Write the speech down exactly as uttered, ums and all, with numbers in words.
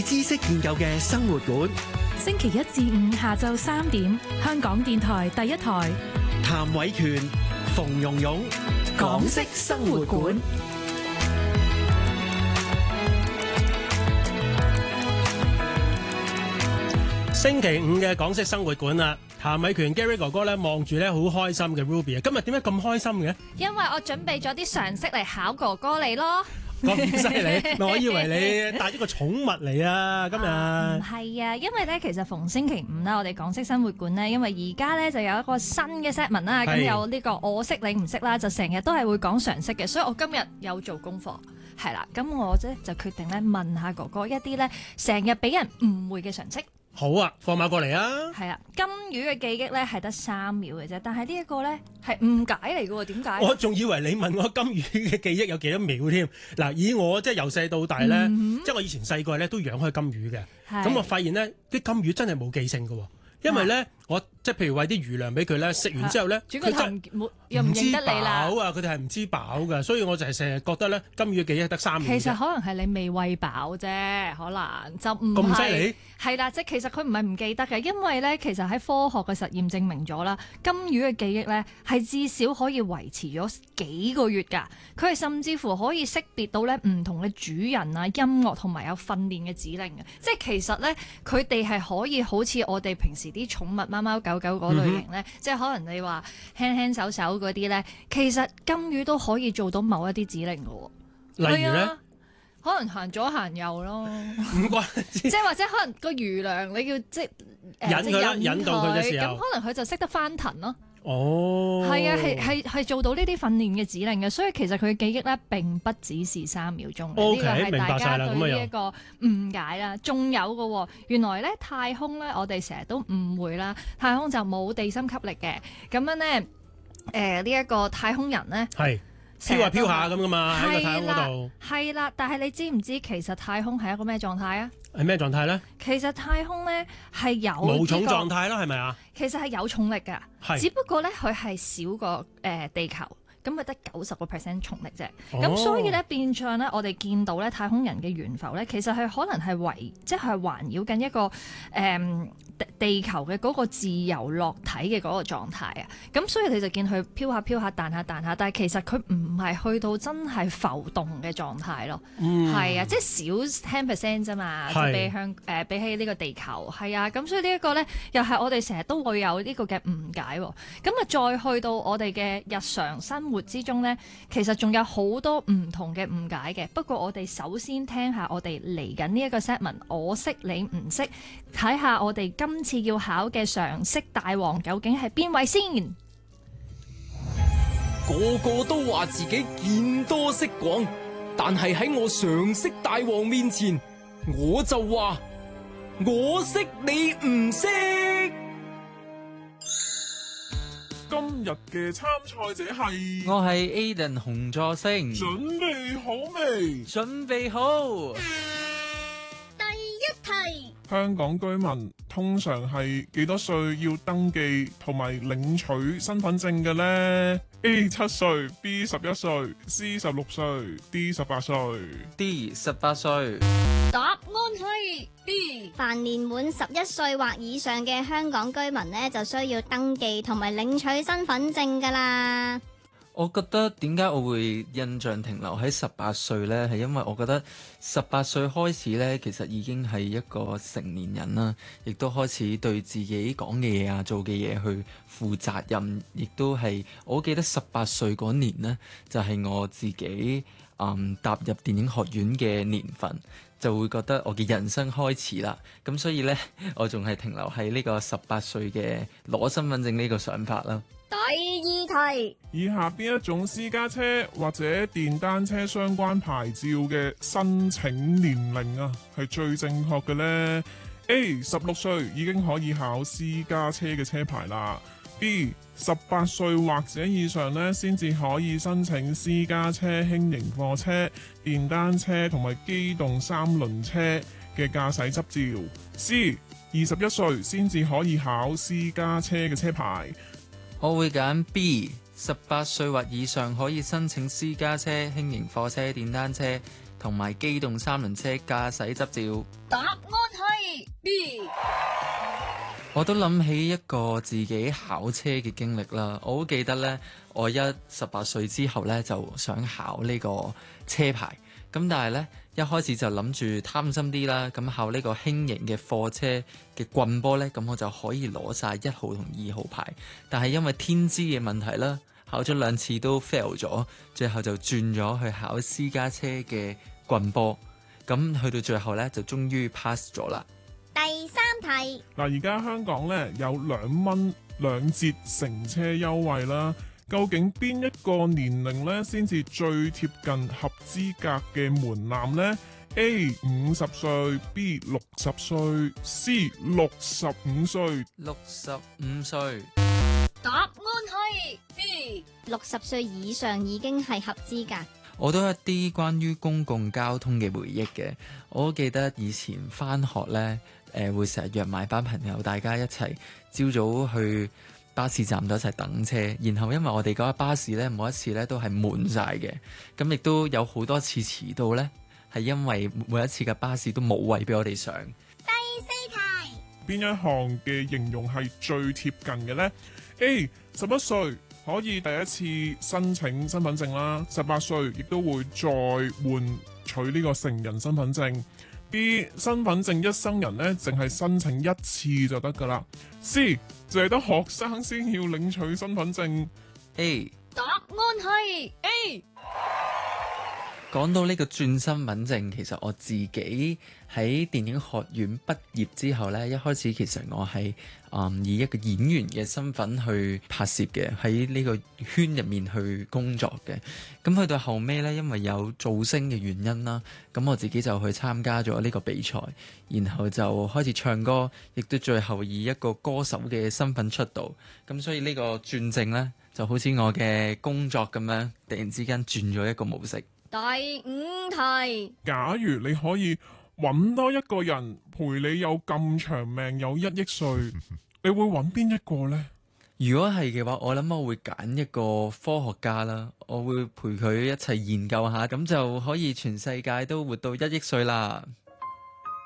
知識研究嘅生活館， 星期一至五下晝三點，香港電台第一台。 譚偉權、馮蓉蓉，港式生活館。 星期五嘅港式生活館啦，譚偉權 Gary 哥哥咧望住咧好開心嘅 Ruby 啊！今日點解咁開心嘅？ 因為我準備咗啲常識嚟考哥哥你咯。 咁犀利，我以為你帶咗個寵物嚟啊！今日唔係啊，因為咧其實逢星期五啦，我哋港式生活館咧，因為而家咧就有一個新嘅 set 文啦，咁有呢個我識你唔識啦，就成日都係會講常識嘅，所以我今日有做功課，係啦，咁我咧就決定咧問下哥哥一啲咧成日俾人誤會嘅常識。 好啊，放馬過嚟啊！ 係啊，金魚嘅記憶咧係得三秒嘅啫，但係呢一個咧係誤解嚟嘅喎，點解？ 我仲以為你問我金魚嘅記憶有幾多秒添。嗱，以我即係由細到大咧，嗯、即係我以前細個咧都養開金魚嘅，咁我發現咧啲金魚真係冇記性嘅喎，因為咧。我即係譬如餵啲魚糧俾佢咧，食完之後咧，佢就又唔認得你啦。 飽啊！佢哋係唔知飽㗎，所以我就係成日覺得咧，金魚嘅記憶得三秒。 其實可能係你未餵飽啫，可能就唔咁犀利。 係啦，即係其實佢唔係唔記得嘅，因為咧其實喺科學嘅實驗證明咗啦，金魚嘅記憶咧係至少可以維持咗幾個月㗎。佢係甚至乎可以識別到咧唔同嘅主人啊、音樂同埋有訓練嘅指令嘅。即係其實咧，佢哋係可以好似我哋平時啲寵物貓貓狗狗嗰類型咧，嗯、即係可能你話輕輕手手嗰啲咧，其實金魚都可以做到某一啲指令嘅喎。 例如咧， 可能行左行右咯， 唔關即係或者可能個魚糧你要即係、呃、 引佢啦，引導佢嘅時候， 咁可能佢就識得翻騰咯。 哦， 係啊，係係係做到呢啲訓練嘅指令嘅，所以其實佢嘅記憶咧並不只是三秒鐘。 O K， 呢個係大家對呢一明白個誤解啦。仲有嘅，原來咧太空咧，我哋成日都誤會啦，太空就冇地心吸力嘅。咁樣咧，誒呢一個太空人咧係飄下飄下咁噶嘛，喺個太空嗰度。係啦，但係你知唔知其實太空係一個咩狀態啊？ 係咩狀態咧？ 其實太空咧係有無重狀態咯，係咪啊？ 其實係有重力㗎， 係只不過咧佢係少過誒、呃、地球。咁咪得九十個 percent 重力啫，咁、哦、所以咧變相咧，我哋見到咧太空人嘅懸浮咧，其實係可能係圍，即係環繞緊一個誒、嗯、地球嘅嗰個自由落體嘅嗰個狀態啊。咁所以你就見佢飄下飄下彈下彈下，但係其實佢唔係去到真係浮動嘅狀態咯。係、嗯、啊，即係少 ten percent 啫嘛，即係比向誒、呃、比起呢個地球係啊。咁所以呢一個咧，又係我哋成日都會有呢個嘅誤解。咁啊，再去到我哋嘅日常生活活之中呢，其實仲有好多唔同嘅誤解嘅。不過我哋首先聽下我哋嚟緊呢一個 set 文，我識你唔識，睇下我哋今次要考嘅常識大王究竟係邊位先？ 個個都話自己見多識廣，但係喺我常識大王面前，我就話我識你唔識。 今日嘅參賽者係我係 Aiden 洪助星， 準備好未？ 準備好。 第一題， 香港居民通常係幾多歲要登記同埋領取身份證嘅呢？ A 七歲 B 十一歲 C 十六歲 D 十八歲 D 十八歲。 答案係 B。凡年滿十一歲或以上嘅香港居民呢，就需要登記同埋領取身份證噶啦。 我覺得點解我會印象停留喺十八歲呢？係因為我覺得十八歲開始呢，其實已經係一個成年人啦，亦都開始對自己講嘅嘢啊、做嘅嘢去負責任，亦都係我記得十八歲嗰年呢，就係我自己嗯踏入電影學院嘅年份，就會覺得我嘅人生開始啦。咁所以呢，我仲係停留喺呢個十八歲嘅攞身份證呢個想法啦。 第二題， 以下邊一種私家車或者電單車相關牌照嘅申請年齡啊，係最正確嘅呢？ A 十六歲已經可以考私家車嘅車牌啦。 B 十八歲或者以上呢，先至可以申請私家車、輕型貨車、電單車同埋機動三輪車嘅駕駛執照。 C 二十一歲先至可以考私家車嘅車牌。 我會揀 B， 十八歲或以上可以申請私家車、輕型貨車、電單車同埋機動三輪車駕駛執照。 答案係 B。 我都諗起一個自己考車嘅經歷啦。我好記得呢，我一十八歲之後呢，就想考呢個車牌。咁但係呢，一開始就諗住貪心啲啦，咁考呢個輕型嘅貨車嘅棍波呢，咁我就可以攞晒一號同二號牌。但係因為天資嘅問題啦，考咗兩次都 fail 咗，最後就轉咗去考私家車嘅棍波。咁去到最後呢，就終於 pass 咗啦。 第三題嗱，而家香港咧有兩蚊兩折乘車優惠啦。究竟邊一個年齡咧先至最貼近合資格嘅門檻呢？ A 五十歲 B 六十歲 C 六十五歲。 六十五歲。 答案係 B。 六十歲以上已經係合資格。 我都有一啲關於公共交通嘅回憶嘅。我都記得以前返學呢，誒、呃、會成日約埋班朋友，大家一齊朝早去巴士站度一齊等車。然後因為我哋嗰架巴士呢，每一次呢都係滿晒嘅，咁亦都有好多次遲到呢，係因為每一次嘅巴士都冇位俾我哋上。 第四題， 邊一項嘅形容係最貼近嘅呢？ A 十一歲可以第一次申請身份證啦，十八歲亦都會再換取呢個成人身份證。B 身份證一生人呢，淨係申請一次就得噶啦。C 淨係得學生先要領取身份證。 A。 答案係 A。 講到呢個轉身份證，其實我自己喺電影學院畢業之後呢，一開始其實我係、嗯、以一個演員嘅身份去拍攝嘅，喺呢個圈入面去工作嘅。咁去到後尾呢，因為有造星嘅原因啦，咁我自己就去參加咗呢個比賽，然後就開始唱歌，亦都最後以一個歌手嘅身份出道。咁所以呢個轉正呢，就好似我嘅工作咁樣，突然之間轉咗一個模式。 第五題， 假如你可以揾多一個人陪你有咁長命，有一億歲，你會揾邊一個呢？ 如果係嘅話，我諗我會揀一個科學家啦，我會陪佢一齊研究下，咁就可以全世界都活到一億歲啦。